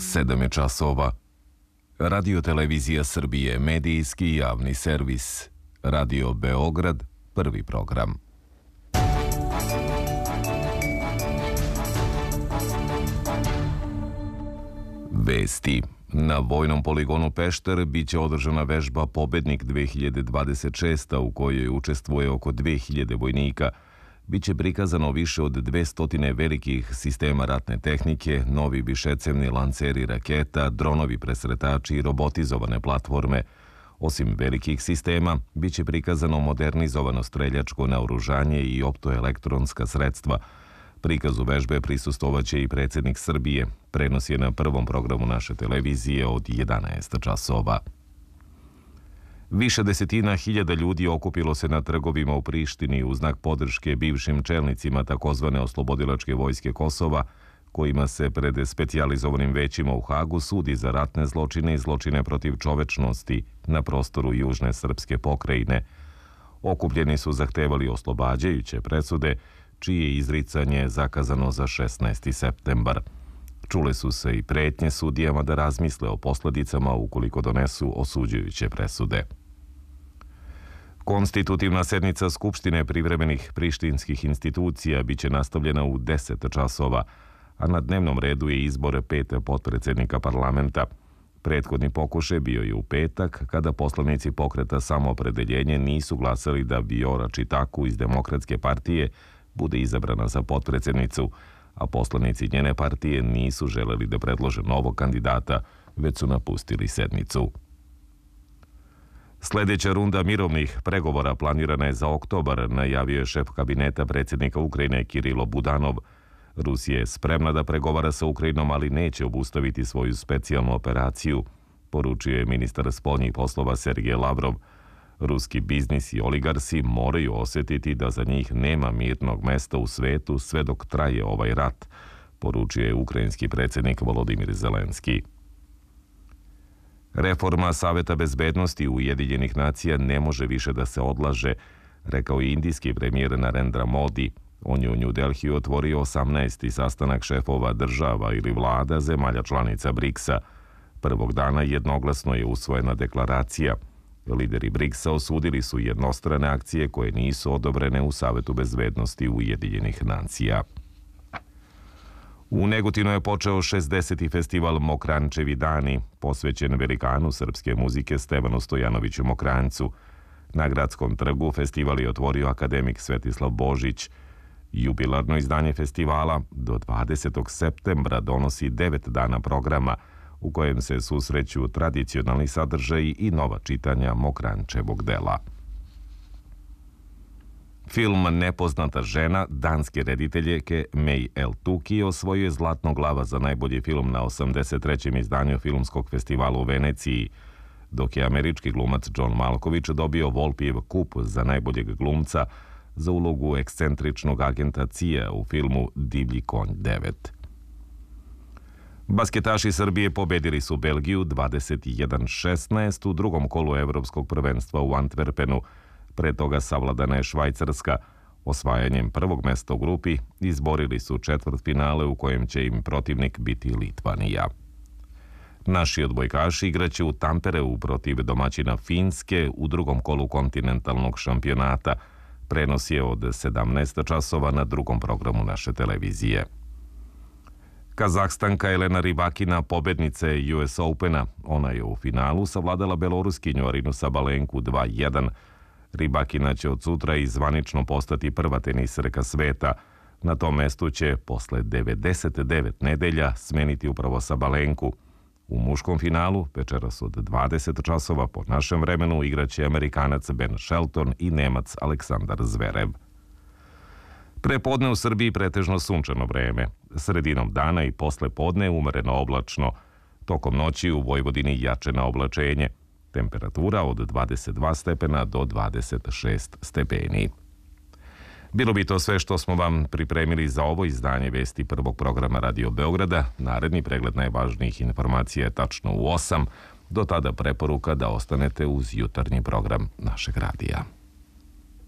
7 je časova. Radio Televizija Srbije, medijski javni servis. Radio Beograd, prvi program. Vesti. Na vojnom poligonu Pešter biće održana vežba Pobednik 2026, u kojoj učestvuje oko 2000 vojnika. Biće prikazano više od 200 velikih sistema ratne tehnike, novi višecevni lanceri raketa, dronovi presretači i robotizovane platforme. Osim velikih sistema, biće prikazano modernizovano streljačko naoružanje i optoelektronska sredstva. Prikazu vežbe prisustovaće i predsjednik Srbije. Prenos je na prvom programu naše televizije od 11 časova. Više desetina hiljada ljudi okupilo se na trgovima u Prištini u znak podrške bivšim čelnicima takozvane oslobodilačke vojske Kosova, kojima se pred specijalizovanim većima u Hagu sudi za ratne zločine i zločine protiv čovečnosti na prostoru južne srpske pokrajine. Okupljeni su zahtevali oslobađajuće presude, čije izricanje zakazano za 16. septembar. Čule su se i pretnje sudijama da razmisle o posljedicama ukoliko donesu osuđujuće presude. Konstitutivna sednica Skupštine privremenih prištinskih institucija biće nastavljena u 10 časova, a na dnevnom redu je izbor 5 potpredsjednika parlamenta. Prethodni pokušaj bio je u petak, kada poslanici pokreta Samoopredeljenje nisu glasali da Viora Čitaku iz Demokratske partije bude izabrana za potpredsjednicu, a poslanici njene partije nisu želeli da predlože novog kandidata, već su napustili sednicu. Sljedeća runda mirovnih pregovora planirana je za oktobar, najavio je šef kabineta predsjednika Ukrajine Kirilo Budanov. Rusija je spremna da pregovara sa Ukrajinom, ali neće obustaviti svoju specijalnu operaciju, poručio je ministar spoljnih poslova Sergej Lavrov. Ruski biznis i oligarsi moraju osjetiti da za njih nema mirnog mesta u svetu sve dok traje ovaj rat, poručio je ukrajinski predsjednik Volodimir Zelenski. Reforma Saveta bezbednosti Ujedinjenih nacija ne može više da se odlaže, rekao je indijski premijer Narendra Modi. On je u New Delhiju otvorio 18. sastanak šefova država ili vlada zemalja članica BRICS-a. Prvog dana jednoglasno je usvojena deklaracija. Lideri BRICS-a osudili su jednostrane akcije koje nisu odobrene u Savetu bezbednosti Ujedinjenih nacija. U Negotinu je počeo 60. festival Mokrančevi dani, posvećen velikanu srpske muzike Stevanu Stojanoviću Mokranjcu. Na gradskom trgu festival je otvorio akademik Svetislav Božić. Jubilarno izdanje festivala do 20. septembra donosi 9 dana programa, u kojem se susreću tradicionalni sadržaji i nova čitanja Mokrančevog dela. Film Nepoznata žena danske rediteljke May El Tuki osvojio je Zlatnog lava za najbolji film na 83. izdanju Filmskog festivala u Veneciji, dok je američki glumac John Malkovich dobio Volpijev kup za najboljeg glumca za ulogu ekscentričnog agenta CIA u filmu Divlji konj 9. Basketaši Srbije pobedili su Belgiju 21-16 u drugom kolu Evropskog prvenstva u Antwerpenu. Pre toga savladana je Švajcarska. Osvajanjem prvog mesta u grupi izborili su četvrtfinale u kojem će im protivnik biti Litvanija. Naši odbojkaši igraće u Tampereu protiv domaćina Finske u drugom kolu kontinentalnog šampionata. Prenos je od 17 časova na drugom programu naše televizije. Kazahstanka Elena Rybakina, pobednica je US Opena. Ona je u finalu savladala Beloruskinju Arinu Sabalenku 2-1. Rybakina će od sutra i zvanično postati prva teniserka sveta. Na tom mestu će posle 99 nedelja smeniti upravo Sabalenku. U muškom finalu, večeras od 20 časova po našem vremenu, igraće Amerikanac Ben Shelton i Nemac Aleksandar Zverev. Prepodne u Srbiji pretežno sunčano vreme. Sredinom dana i posle podne umereno oblačno. Tokom noći u Vojvodini jačena oblačenje. Temperatura od 22 stepena do 26 stepeni. Bilo bi to sve što smo vam pripremili za ovo izdanje vesti prvog programa Radio Beograda. Naredni pregled najvažnijih informacija je tačno u 8. Do tada preporuka da ostanete uz jutarnji program našeg radija.